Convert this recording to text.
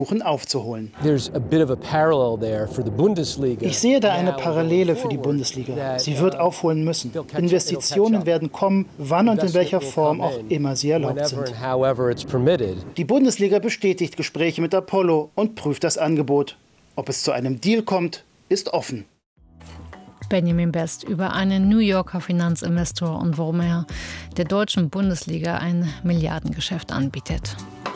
aufzuholen. Ich sehe da eine Parallele für die Bundesliga. Sie wird aufholen müssen. Investitionen werden kommen, wann und in welcher Form auch immer sie erlaubt sind. Die Bundesliga bestätigt Gespräche mit Apollo und prüft das Angebot. Ob es zu einem Deal kommt, ist offen. Benjamin Best über einen New Yorker Finanzinvestor und warum er der deutschen Bundesliga ein Milliardengeschäft anbietet.